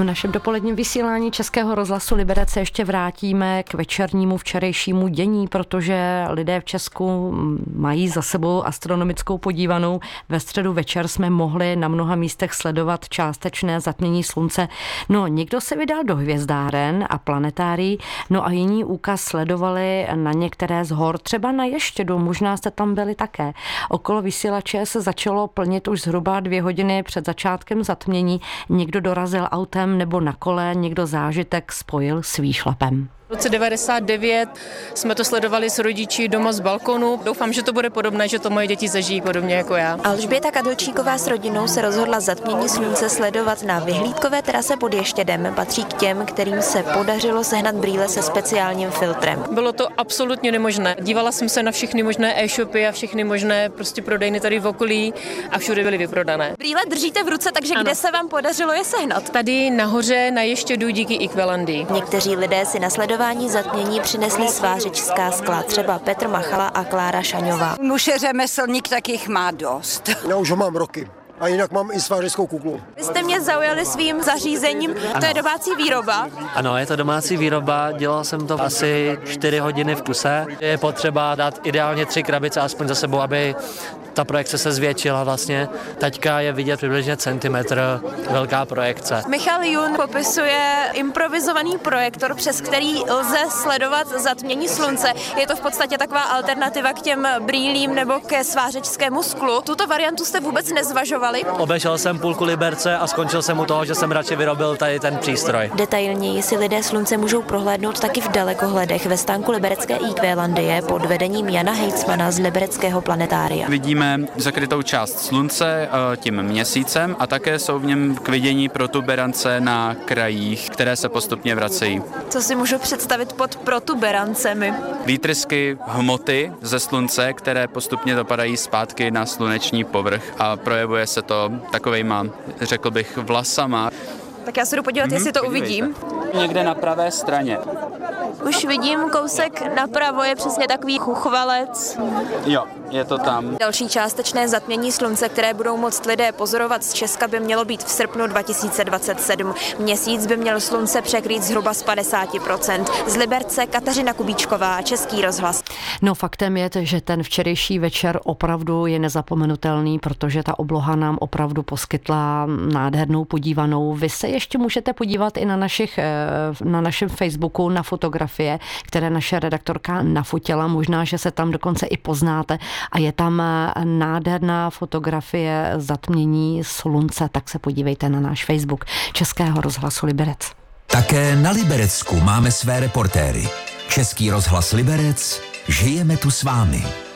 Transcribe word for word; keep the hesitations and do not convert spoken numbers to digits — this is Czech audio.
našem dopoledním vysílání Českého rozhlasu Liberec se ještě vrátíme k večernímu včerejšímu dění, protože lidé v Česku mají za sebou astronomickou podívanou. Ve středu večer jsme mohli na mnoha místech sledovat částečné zatmění slunce. No, někdo se vydal do hvězdáren a planetárií, no a jiní úkaz sledovali na některé z hor, třeba na Ještědu, možná jste tam byli také. Okolo vysílače se začalo plnit už zhruba dvě hodiny před začátkem zatmění. Někdo dorazil autem nebo na kole, někdo zážitek spojil s výšlapem. V roce devadesát devět jsme to sledovali s rodiči doma z balkonu. Doufám, že to bude podobné, že to moje děti zažijí podobně jako já. Alžběta Kadlčíková s rodinou se rozhodla zatmění slunce sledovat na vyhlídkové terase pod Ještědem. Patří k těm, kterým se podařilo sehnat brýle se speciálním filtrem. Bylo to absolutně nemožné. Dívala jsem se na všechny možné e-shopy a všechny možné prostě prodejny tady v okolí a všude byly vyprodané. Brýle držíte v ruce, takže ano. Kde se vám podařilo je sehnat? Tady nahoře na Ještědu díky Equelandii. Někteří lidé si na sledování zatmění přinesli svářečská skla, třeba Petr Machala a Klára Šaňová. Muž je řemeslník, tak jich má dost. Já už ho mám roky. A jinak mám i svářeckou kuklu. Vy jste mě zaujali svým zařízením, to je domácí výroba. Ano, je to domácí výroba, dělal jsem to asi čtyři hodiny v kuse. Je potřeba dát ideálně tři krabice aspoň za sebou, aby ta projekce se zvětšila vlastně. Taťka je vidět přibližně centimetr velká projekce. Michal Jun popisuje improvizovaný projektor, přes který lze sledovat zatmění slunce. Je to v podstatě taková alternativa k těm brýlím nebo ke svářečskému sklu. Tuto variantu jste vůbec nezvažovali? Obešel jsem půlku Liberce a skončil jsem u toho, že jsem radši vyrobil tady ten přístroj. Detailněji si lidé slunce můžou prohlédnout taky v dalekohledech ve stánku liberecké Equelandie pod vedením Jana Hejcmana z libereckého planetária. Vidíme zakrytou část slunce tím měsícem a také jsou v něm k vidění protuberance na krajích, které se postupně vracejí. Co si můžu představit pod protuberancemi? Výtrysky hmoty ze slunce, které postupně dopadají zpátky na sluneční povrch a projevuje se to takovejma, řekl bych, vlasama. Tak já se jdu podívat, mm-hmm, jestli to podívejte. uvidím. Někde na pravé straně. Už vidím kousek napravo, je přesně takový chuchvalec. Jo, je to tam. Další částečné zatmění slunce, které budou moct lidé pozorovat z Česka, by mělo být v srpnu dva tisíce dvacet sedm. Měsíc by měl slunce překrýt zhruba z padesát procent. Z Liberce Kateřina Kubíčková, Český rozhlas. No faktem je, že ten včerejší večer opravdu je nezapomenutelný, protože ta obloha nám opravdu poskytla nádhernou podívanou. Vy se ještě můžete podívat i na, našich, na našem Facebooku na fotografie, které naše redaktorka nafotila. Možná, že se tam dokonce i poznáte a je tam nádherná fotografie zatmění slunce, tak se podívejte na náš Facebook Českého rozhlasu Liberec. Také na Liberecku máme své reportéry. Český rozhlas Liberec, žijeme tu s vámi.